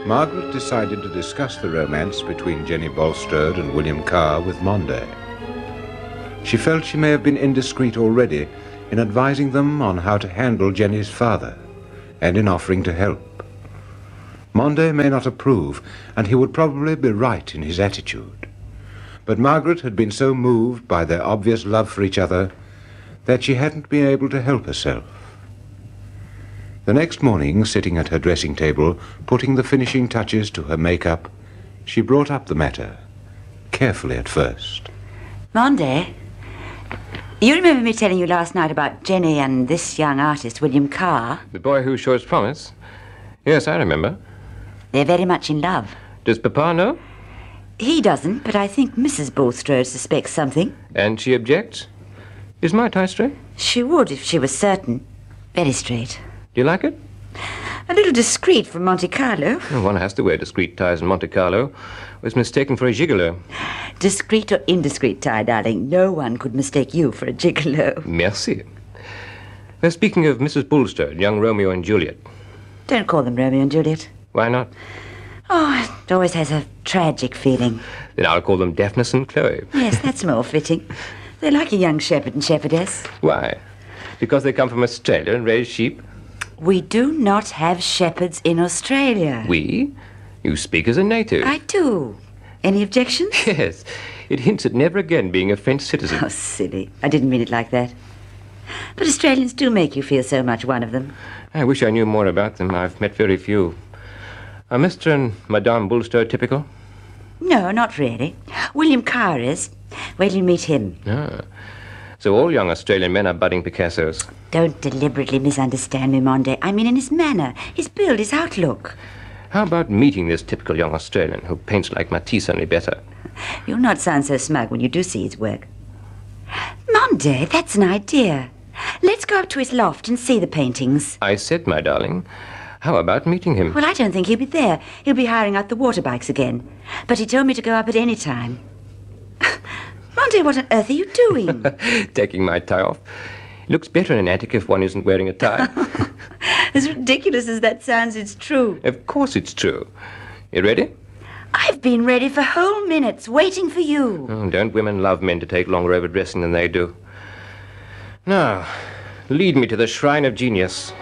Margaret decided to discuss the romance between Jenny Bulstrode and William Carr with Monday. She felt she may have been indiscreet already in advising them on how to handle Jenny's father and in offering to help. Monday may not approve, and he would probably be right in his attitude. But Margaret had been so moved by their obvious love for each other that she hadn't been able to help herself. The next morning, sitting at her dressing table, putting the finishing touches to her makeup, she brought up the matter, carefully at first. Monday, you remember me telling you last night about Jenny and this young artist, William Carr? The boy who shows promise? Yes, I remember. They're very much in love. Does Papa know? He doesn't, but I think Mrs. Bulstrode suspects something. And she objects? Is my tie straight? She would if she was certain. Very straight. Do you like it? A little discreet from Monte Carlo. Well, one has to wear discreet ties in Monte Carlo. Was mistaken for a gigolo. Discreet or indiscreet tie, darling. No one could mistake you for a gigolo. Merci. Well, speaking of Mrs. Bulstrode, young Romeo and Juliet. Don't call them Romeo and Juliet. Why not? Oh, it always has a tragic feeling. Then I'll call them Daphnis and Chloe. Yes, that's more fitting. They're like a young shepherd and shepherdess. Why? Because they come from Australia and raise sheep? We do not have shepherds in Australia. We? You speak as a native. I do. Any objections? Yes. It hints at never again being a French citizen. Oh, silly. I didn't mean it like that. But Australians do make you feel so much one of them. I wish I knew more about them. I've met very few. Are Mr. and Madame Bulstrode typical? No, not really. William Carr is. Wait till you meet him. Ah. So all young Australian men are budding Picassos. Don't deliberately misunderstand me, Monday. I mean in his manner, his build, his outlook. How about meeting this typical young Australian who paints like Matisse, only better? You'll not sound so smug when you do see his work. Monday, that's an idea. Let's go up to his loft and see the paintings. I said, my darling, how about meeting him? Well, I don't think he'll be there. He'll be hiring out the water bikes again. But he told me to go up at any time. Monday, what on earth are you doing? Taking my tie off. It looks better in an attic if one isn't wearing a tie. As ridiculous as that sounds, it's true. Of course it's true. You ready? I've been ready for whole minutes, waiting for you. Oh, don't women love men to take longer over dressing than they do? Now, lead me to the shrine of genius.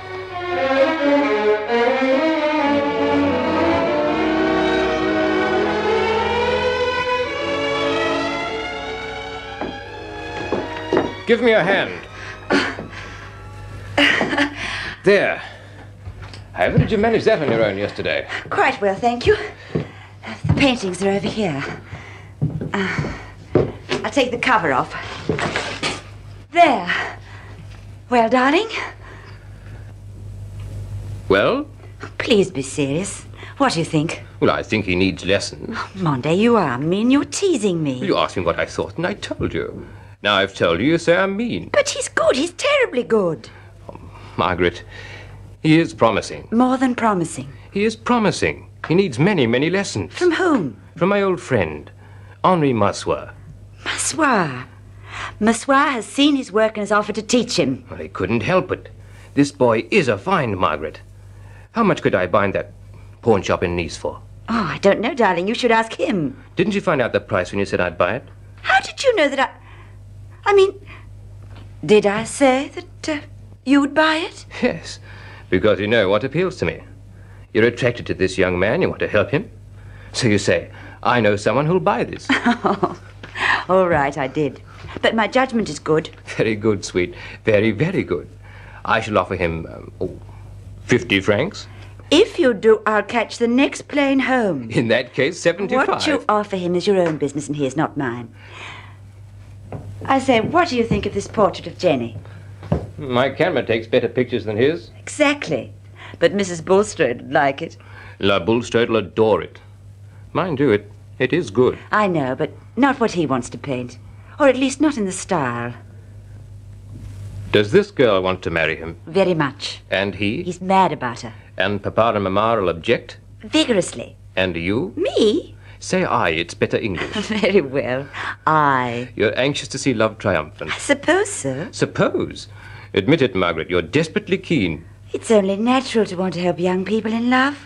Give me a hand. There. How did you manage that on your own yesterday? Quite well, thank you. The paintings are over here. I'll take the cover off. There. Well, darling? Well? Please be serious. What do you think? Well, I think he needs lessons. Monday, you are mean. You're teasing me. You asked me what I thought, and I told you. Now I've told you, you say I'm mean. But he's good. He's terribly good. Oh, Margaret, he is promising. More than promising. He is promising. He needs many, many lessons. From whom? From my old friend, Henri Massoir. Massoir? Massoir has seen his work and has offered to teach him. Well, he couldn't help it. This boy is a find, Margaret. How much could I bind that pawn shop in Nice for? Oh, I don't know, darling. You should ask him. Didn't you find out the price when you said I'd buy it? How did you know that I mean, did I say that you'd buy it? Yes, because you know what appeals to me. You're attracted to this young man, you want to help him. So you say, I know someone who'll buy this. Oh, all right, I did. But my judgment is good. Very good, sweet. Very, very good. I shall offer him, 50 francs. If you do, I'll catch the next plane home. In that case, 75. What you offer him is your own business and his, not mine. I say, what do you think of this portrait of Jenny? My camera takes better pictures than his. Exactly. But Mrs. Bulstrode would like it. La Bulstrode will adore it. Mind you, it is good. I know, but not what he wants to paint. Or at least not in the style. Does this girl want to marry him? Very much. And he? He's mad about her. And Papa and Mama will object? Vigorously. And you? Me? Say I, it's better English. Very well. I. You're anxious to see love triumphant. I suppose so. Suppose? Admit it, Margaret, you're desperately keen. It's only natural to want to help young people in love.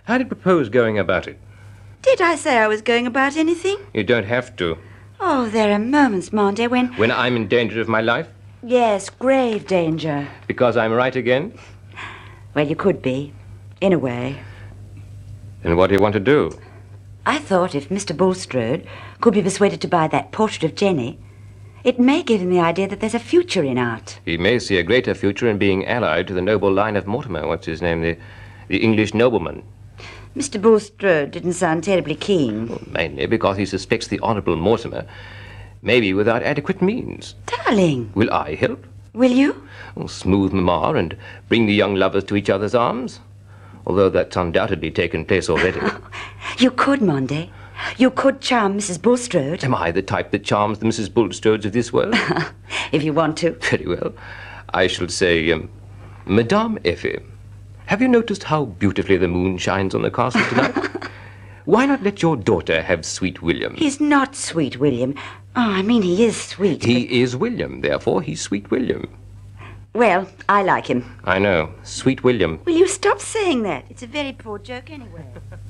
How do you propose going about it? Did I say I was going about anything? You don't have to. Oh, there are moments, Monty, when... When I'm in danger of my life? Yes, grave danger. Because I'm right again? Well, you could be, in a way. Then what do you want to do? I thought if Mr. Bulstrode could be persuaded to buy that portrait of Jenny, it may give him the idea that there's a future in art. He may see a greater future in being allied to the noble line of Mortimer. What's his name? The English nobleman. Mr. Bulstrode didn't sound terribly keen. Well, mainly because he suspects the Honourable Mortimer, maybe without adequate means. Darling. Will I help? Will you? Well, smooth Mamma and bring the young lovers to each other's arms? Although that's undoubtedly taken place already. You could, Monday. You could charm Mrs. Bulstrode. Am I the type that charms the Mrs. Bulstrodes of this world? If you want to. Very well. I shall say, Madame Effie, have you noticed how beautifully the moon shines on the castle tonight? Why not let your daughter have Sweet William? He's not Sweet William. Oh, I mean, he is sweet. He is William, therefore he's Sweet William. Well, I like him. I know. Sweet William. Will you stop saying that? It's a very poor joke anyway.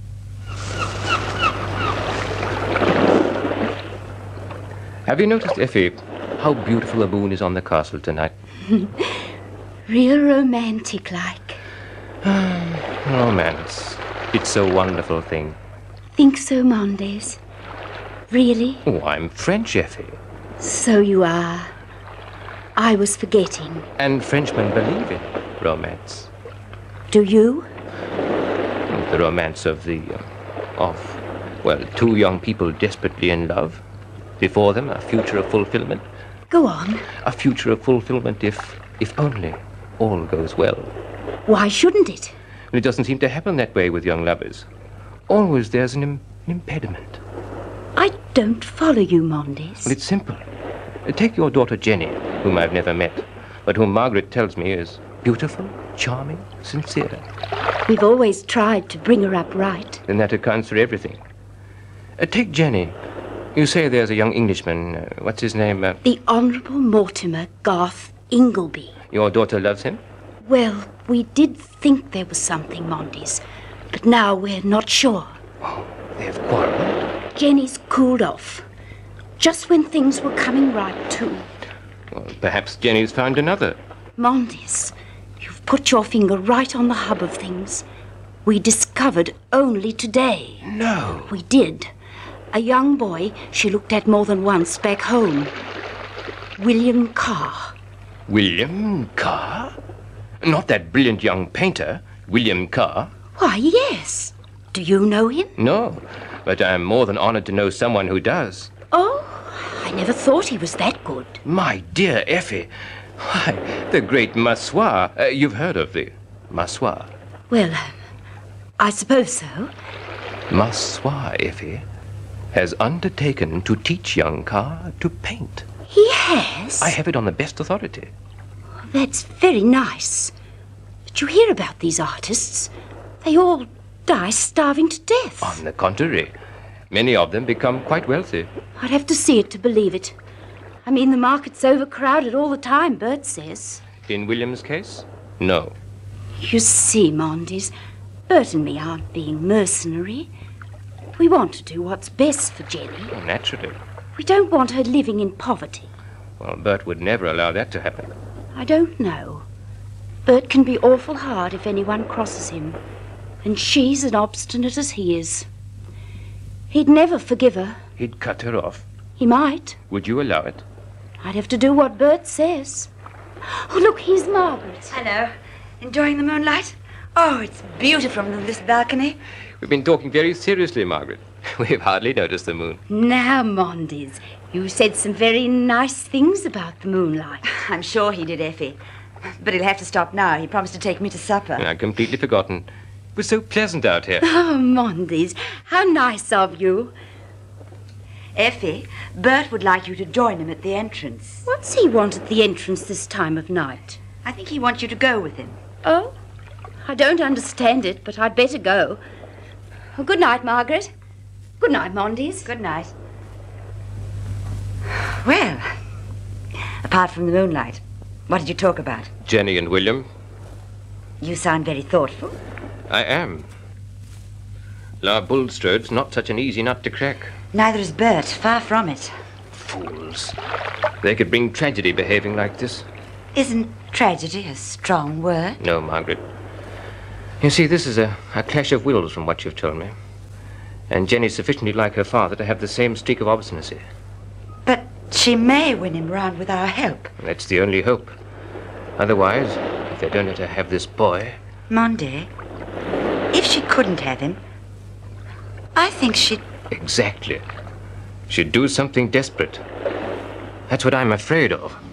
Have you noticed, Effie, how beautiful the moon is on the castle tonight? Real romantic-like. Romance. It's a wonderful thing. Think so, Mondays? Really? Oh, I'm French, Effie. So you are. I was forgetting. And Frenchmen believe in romance. Do you? The romance of two young people desperately in love. Before them, a future of fulfillment. Go on. A future of fulfillment if only all goes well. Why shouldn't it? It doesn't seem to happen that way with young lovers. Always there's an impediment. I don't follow you, Mondays. Well, it's simple. Take your daughter Jenny, whom I've never met, but whom Margaret tells me is beautiful, charming, sincere. We've always tried to bring her up right. Then that accounts for everything. Take Jenny. You say there's a young Englishman, what's his name? The Honourable Mortimer Garth Ingleby. Your daughter loves him? Well, we did think there was something, Mondays, but now we're not sure. Oh, they've quarreled? Jenny's cooled off. Just when things were coming right, too. Well, perhaps Jenny's found another. Mondays, you've put your finger right on the hub of things. We discovered only today. No. We did. A young boy she looked at more than once back home. William Carr. William Carr? Not that brilliant young painter, William Carr? Why, yes. Do you know him? No, but I'm more than honored to know someone who does. Oh, I never thought he was that good. My dear Effie, why, the great Massoir. You've heard of the Massoir? Well, I suppose so. Massoir, Effie, has undertaken to teach young Carr to paint. He has? I have it on the best authority. That's very nice. But you hear about these artists. They all die starving to death. On the contrary, many of them become quite wealthy. I'd have to see it to believe it. I mean, the market's overcrowded all the time, Bert says. In William's case, no. You see, Mondays, Bert and me aren't being mercenary. We want to do what's best for Jenny. Oh, naturally. We don't want her living in poverty. Well, Bert would never allow that to happen. I don't know. Bert can be awful hard if anyone crosses him. And she's as obstinate as he is. He'd never forgive her. He'd cut her off. He might. Would you allow it? I'd have to do what Bert says. Oh, look, here's Margaret. Hello. Enjoying the moonlight? Oh, it's beautiful from this balcony. We've been talking very seriously, Margaret. We've hardly noticed the moon. Now, Mondays, you said some very nice things about the moonlight. I'm sure he did, Effie. But he'll have to stop now. He promised to take me to supper. I'd completely forgotten. It was so pleasant out here. Oh, Mondays, how nice of you. Effie, Bert would like you to join him at the entrance. What's he want at the entrance this time of night? I think he wants you to go with him. Oh, I don't understand it, but I'd better go. Oh, good night, Margaret. Good night, Mondays. Good night. Well, apart from the moonlight, what did you talk about? Jenny and William. You sound very thoughtful. I am. La Bulstrode's not such an easy nut to crack. Neither is Bert. Far from it. Fools. They could bring tragedy behaving like this. Isn't tragedy a strong word? No, Margaret. You see, this is a clash of wills from what you've told me. And Jenny's sufficiently like her father to have the same streak of obstinacy. But she may win him round with our help. That's the only hope. Otherwise, if they don't let her have this boy... Monday, if she couldn't have him, I think she'd... Exactly. She'd do something desperate. That's what I'm afraid of.